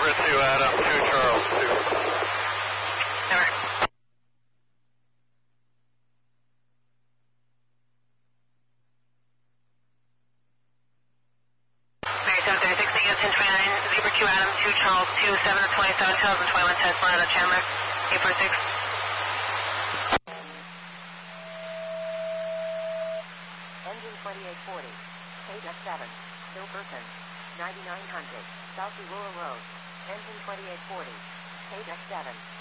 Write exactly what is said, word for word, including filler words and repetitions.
Zebra two Adam, two Charles two. Never. seven thirty-six, Houston twenty-nine, Zebra two Adam, two Charles two, seven to twenty-seven, two thousand twenty-one, Tesla out of Chandler, eight four six. Engine twenty-eight forty, K seven, Silverton, ninety-nine hundred, South Aurora Road, engine twenty-eight forty, K seven.